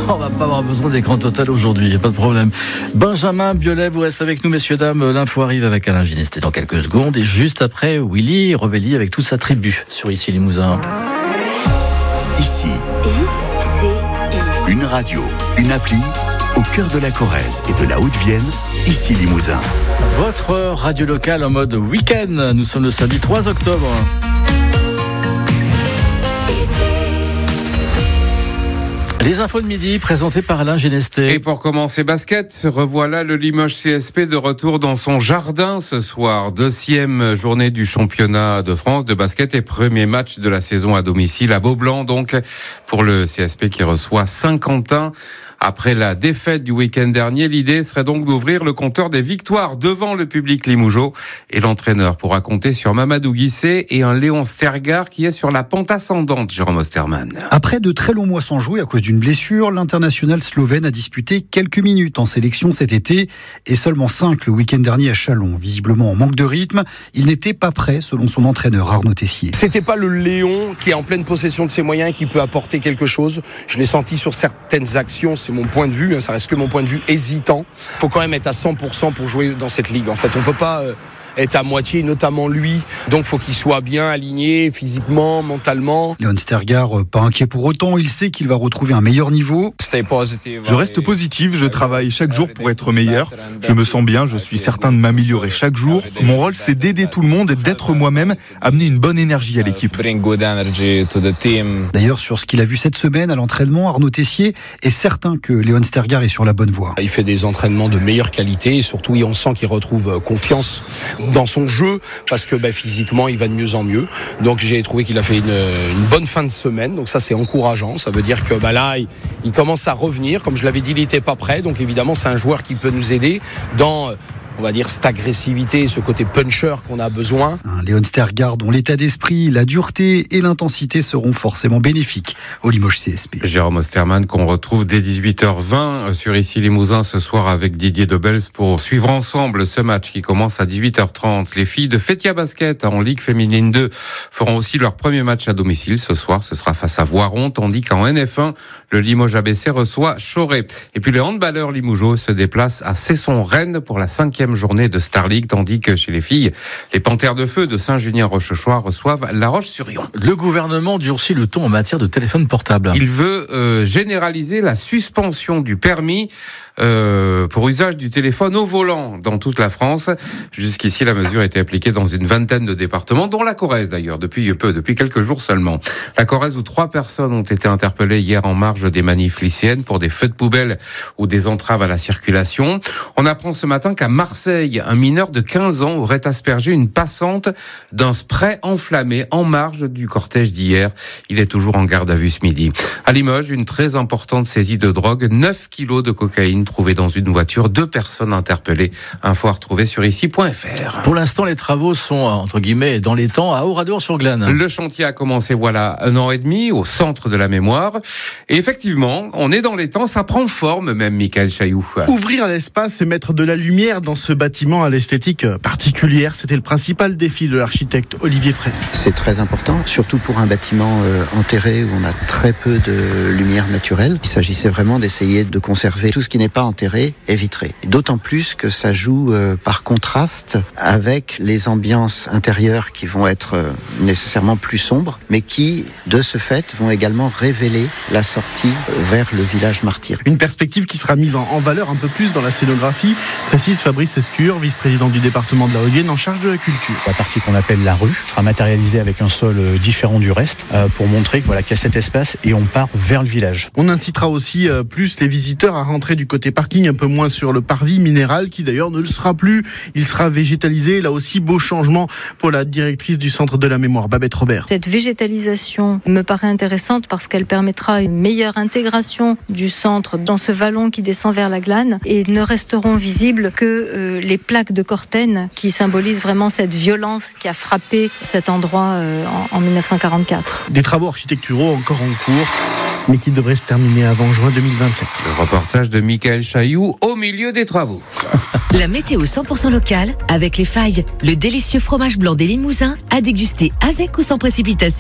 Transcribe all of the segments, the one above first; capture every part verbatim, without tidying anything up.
On va pas avoir besoin d'écran total aujourd'hui, y a pas de problème. Benjamin Biolay, vous restez avec nous, messieurs, dames. L'info arrive avec Alain Ginesté dans quelques secondes. Et juste après, Willy Revelli avec toute sa tribu sur Ici Limousin. Ici, une radio, une appli, au cœur de la Corrèze et de la Haute-Vienne, Ici Limousin. Votre radio locale en mode week-end. Nous sommes le samedi trois octobre. Les infos de midi présentées par Alain Ginesté. Et pour commencer basket, revoilà le Limoges C S P de retour dans son jardin ce soir. Deuxième journée du championnat de France de basket et premier match de la saison à domicile à Beaublanc. Donc pour le C S P qui reçoit Saint-Quentin. Après la défaite du week-end dernier, l'idée serait donc d'ouvrir le compteur des victoires devant le public limougeau. Et l'entraîneur pourra compter sur Mamadou Guissé et un Léon Stergar qui est sur la pente ascendante, Jérôme Osterman. Après de très longs mois sans jouer à cause d'une blessure, l'international slovène a disputé quelques minutes en sélection cet été et seulement cinq le week-end dernier à Châlons. Visiblement en manque de rythme, il n'était pas prêt selon son entraîneur Arnaud Tessier. C'était pas le Léon qui est en pleine possession de ses moyens et qui peut apporter quelque chose. Je l'ai senti sur certaines actions, c'est mon point de vue, ça reste que mon point de vue hésitant. Il faut quand même être à cent pour cent pour jouer dans cette ligue. En fait, on peut pas euh, être à moitié, notamment lui. Donc, il faut qu'il soit bien aligné physiquement, mentalement. Léon Stergar, pas inquiet pour autant, il sait qu'il va retrouver un meilleur niveau. Je reste positif, je travaille chaque jour pour être meilleur. Je me sens bien, je suis certain de m'améliorer chaque jour. Mon rôle, c'est d'aider tout le monde et d'être moi-même, amener une bonne énergie à l'équipe. D'ailleurs, sur ce qu'il a vu cette semaine à l'entraînement, Arnaud Tessier est certain que Léon Stergar est sur la bonne voie. Il fait des entraînements de meilleure qualité et surtout, on sent qu'il retrouve confiance dans son jeu parce que bah, physiquement, il va de mieux en mieux. Donc, j'ai trouvé qu'il a fait une, une bonne fin de semaine. Donc, ça, c'est encourageant. Ça veut dire que bah, là, il, il commence à revenir. Comme je l'avais dit, il n'était pas prêt. Donc, évidemment, c'est un joueur qui peut nous aider dans... on va dire cette agressivité, ce côté puncher qu'on a besoin. Un Léon Stergar dont l'état d'esprit, la dureté et l'intensité seront forcément bénéfiques au Limoges C S P. Jérôme Osterman qu'on retrouve dès dix-huit heures vingt sur Ici Limousin ce soir avec Didier Dobels pour suivre ensemble ce match qui commence à dix-huit heures trente. Les filles de Fétia Basket en Ligue Féminine deux feront aussi leur premier match à domicile ce soir. Ce sera face à Voiron, tandis qu'en N F un, le Limoges A B C reçoit Choré. Et puis les handballeurs limougeaux se déplacent à Cesson-Rennes pour la cinquième journée de Star League, tandis que chez les filles, les Panthères de Feu de Saint-Junien-Rochechouart reçoivent La Roche-sur-Yon. Le gouvernement durcit le ton en matière de téléphone portable. Il veut euh, généraliser la suspension du permis euh, pour usage du téléphone au volant dans toute la France. Jusqu'ici, la mesure était appliquée dans une vingtaine de départements, dont la Corrèze d'ailleurs, depuis peu, depuis quelques jours seulement. La Corrèze où trois personnes ont été interpellées hier en marge des manifs lycéennes pour des feux de poubelle ou des entraves à la circulation. On apprend ce matin qu'à Marseille, un mineur de quinze ans aurait aspergé une passante d'un spray enflammé en marge du cortège d'hier. Il est toujours en garde à vue ce midi. À Limoges, une très importante saisie de drogue, neuf kilos de cocaïne trouvée dans une voiture, deux personnes interpellées. Info à retrouver sur ici point f r. Pour l'instant, les travaux sont, entre guillemets, dans les temps à Oradour-sur-Glane. Le chantier a commencé, voilà, un an et demi au centre de la mémoire. Et effectivement, on est dans les temps, ça prend forme même, Michael Chailloux. Ouvrir l'espace et mettre de la lumière dans ce bâtiment à l'esthétique particulière, c'était le principal défi de l'architecte Olivier Fraisse. C'est très important, surtout pour un bâtiment euh, enterré où on a très peu de lumière naturelle. Il s'agissait vraiment d'essayer de conserver tout ce qui n'est pas enterré et vitré. D'autant plus que ça joue euh, par contraste avec les ambiances intérieures qui vont être euh, nécessairement plus sombres, mais qui, de ce fait, vont également révéler la sortie vers le village martyr. Une perspective qui sera mise en, en valeur un peu plus dans la scénographie, précise Fabrice Escure, vice-président du département de la Haute-Vienne en charge de la culture. La partie qu'on appelle la rue sera matérialisée avec un sol différent du reste euh, pour montrer que, voilà, qu'il y a cet espace et on part vers le village. On incitera aussi euh, plus les visiteurs à rentrer du côté parking, un peu moins sur le parvis minéral qui d'ailleurs ne le sera plus. Il sera végétalisé. Là aussi, beau changement pour la directrice du Centre de la Mémoire, Babette Robert. Cette végétalisation me paraît intéressante parce qu'elle permettra une meilleure intégration du centre dans ce vallon qui descend vers la Glane et ne resteront visibles que euh, les plaques de Corten qui symbolisent vraiment cette violence qui a frappé cet endroit euh, en, en dix-neuf cent quarante-quatre. Des travaux architecturaux encore en cours, mais qui devraient se terminer avant juin deux mille vingt-sept. Le reportage de Michael Chailloux au milieu des travaux. La météo cent pour cent locale avec les Failles, le délicieux fromage blanc des Limousins à déguster avec ou sans précipitation.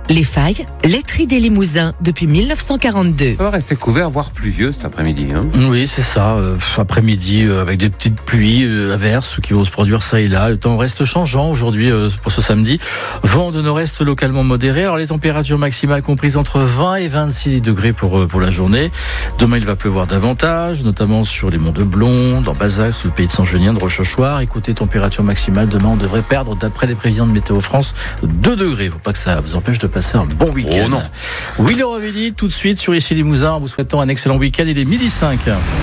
Les Failles, laiterie des Limousins depuis mille neuf cent quarante-deux. Ça va rester couvert, voire pluvieux cet après-midi. Hein. Oui, c'est ça. Euh, après-midi, euh, avec des petites pluies, euh, averses qui vont se produire ça et là. Le temps reste changeant aujourd'hui euh, pour ce samedi. Vent de nord-est localement modéré. Alors les températures maximales comprises entre vingt et vingt-six degrés pour, euh, pour la journée. Demain, il va pleuvoir davantage, notamment sur les monts de Blonde, dans Bazac, sous le pays de Saint-Genien, de Rochechouart. Et côté température maximale, demain, on devrait perdre, d'après les prévisions de Météo France, deux degrés. Faut pas que ça vous empêche de passer un bon week-end. Oh non. Willy Revelli, tout de suite sur Ici Limousin, en vous souhaitant un excellent week-end. Il est midi cinq.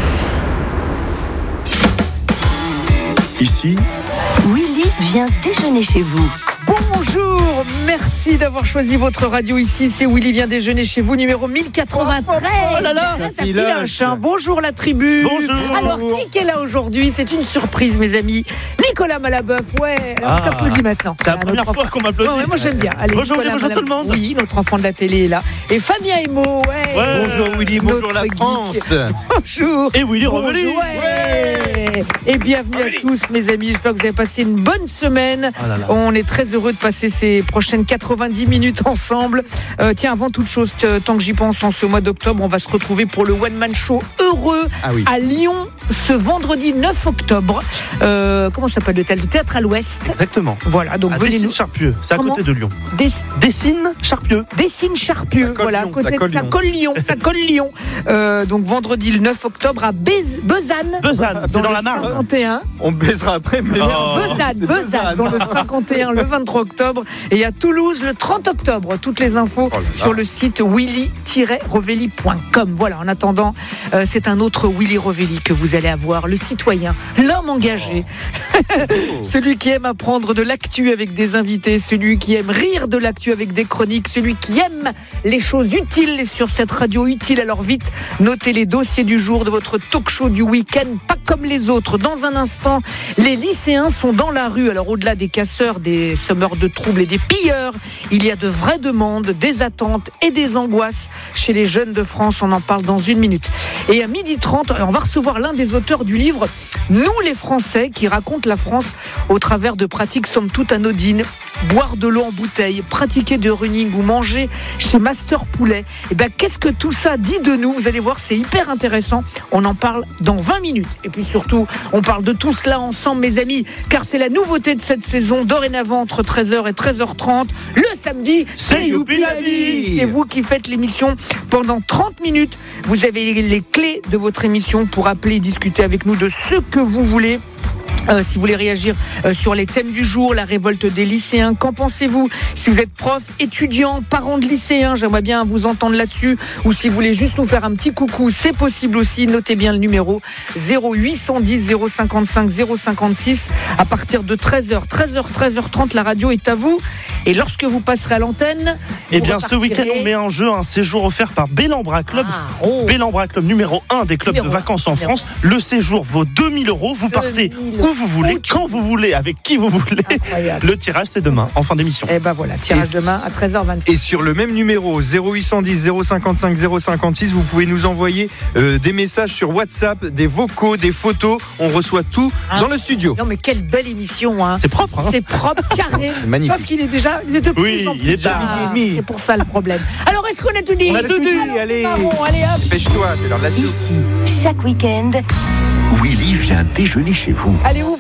Ici, Willy vient déjeuner chez vous. Bonjour, merci d'avoir choisi votre radio ici. C'est Willy vient déjeuner chez vous, numéro mille quatre-vingt-treize. Oh là là, ça filoche. Hein. Bonjour la tribu. Bonjour. Alors qui est là aujourd'hui? C'est une surprise, mes amis. Nicolas Malabeuf, ouais, on Ah, s'applaudit maintenant. C'est la Voilà, première notre fois enfant. qu'on m'applaudit. Ouais, ouais, moi j'aime bien. Allez, Bonjour, Nicolas bonjour tout le Malabeuf. monde. Oui, notre enfant de la télé est là. Et Fabien Emo, ouais. Ouais. Bonjour Willy, bonjour Notre la geek. France. Bonjour. Et Willy Revelli. Bonjour, ouais. Et bienvenue à tous, mes amis. J'espère que vous avez passé une bonne semaine. Oh là là. On est très heureux de passer ces prochaines quatre-vingt-dix minutes ensemble. Euh, tiens, avant toute chose, t- tant que j'y pense, en ce mois d'octobre, on va se retrouver pour le One Man Show heureux Ah oui. à Lyon ce vendredi neuf octobre. Euh, comment ça s'appelle le théâtre? Le théâtre à l'Ouest. Exactement. Voilà, donc À venez nous. Dessines-Charpieu, c'est à Comment côté de Lyon. Des... Dessines-Charpieu. Dessines Charpieu, Ça colle voilà, à Lyon, côté ça colle de ça Lyon. colle Lyon, ça colle Lyon. Euh, donc vendredi le neuf octobre à Bez- Bezanne. Bezanne, c'est dans le la Marne. cinquante et un. On baisera après, mais Oh. Bezanne, Bezanne, dans le cinquante et un, le vingt-trois octobre. Et à Toulouse, le trente octobre. Toutes les infos Oh là là. sur le site willy tiret revelli point com. Voilà, en attendant, euh, c'est un autre Willy Revelli que vous allez avoir, le citoyen, l'homme engagé. Celui qui aime apprendre de l'actu avec des invités, celui qui aime rire de l'actu avec des chroniques, celui qui aime les choses utiles sur cette radio utile. Alors vite, notez les dossiers du jour de votre talk show du week-end, pas comme les autres. Dans un instant, les lycéens sont dans la rue. Alors au-delà des casseurs, des semeurs de troubles et des pilleurs, il y a de vraies demandes, des attentes et des angoisses chez les jeunes de France. On en parle dans une minute. Et à midi trente, on va recevoir l'un des auteurs du livre « Nous les Français » qui raconte la France au travers de pratiques somme toute anodines. Boire de l'eau en bouteille, pratiquer de running ou manger chez Master Poulet. Et ben, qu'est-ce que tout ça dit de nous? Vous allez voir, c'est hyper intéressant. On en parle dans vingt minutes. Et puis surtout, on parle de tout cela ensemble, mes amis, car c'est la nouveauté de cette saison. Dorénavant, entre treize heures et treize heures trente, le samedi, C'est Youpi la vie. C'est vous qui faites l'émission pendant trente minutes. Vous avez les clés de votre émission pour appeler et discuter avec nous de ce que vous voulez. Euh, si vous voulez réagir euh, sur les thèmes du jour, la révolte des lycéens, qu'en pensez-vous? Si vous êtes prof, étudiant, parent de lycéens, j'aimerais bien vous entendre là-dessus. Ou si vous voulez juste nous faire un petit coucou, c'est possible aussi. Notez bien le numéro zéro huit cent dix zéro cinquante-cinq zéro cinquante-six. À partir de treize heures, treize heures, treize heures trente, la radio est à vous. Et lorsque vous passerez à l'antenne, Eh vous bien, ce week-end, repartirez- on met en jeu un séjour offert par Bellambra Club. Ah, oh. Bellambra Club numéro un des clubs Numéro de vacances en numéro France. Le séjour vaut deux mille euros. Vous partez deux mille où vous voulez, Où tu quand vous voulez, avec qui vous voulez. Incroyable. Le tirage, c'est demain, en fin d'émission. Eh ben voilà, tirage Et- demain à treize heures vingt-six. Et sur le même numéro, zéro huit cent dix zéro cinquante-cinq zéro cinquante-six, vous pouvez nous envoyer euh, des messages sur WhatsApp, des vocaux, des photos. On reçoit tout Hein dans le studio. Non mais quelle belle émission, hein. C'est propre, hein. C'est propre, carré. Magnifique. Sauf qu'il est déjà, il est de plus Oui, en plus il est tard. tard. Midi et demi. C'est pour ça le problème. Alors est-ce qu'on a tout dit? On a tout dit, allez. Bon, allez hop. Pêche-toi, c'est l'heure de la soupe. Ici, chaque week-end, Willy vient déjeuner chez vous. Allez, ouvre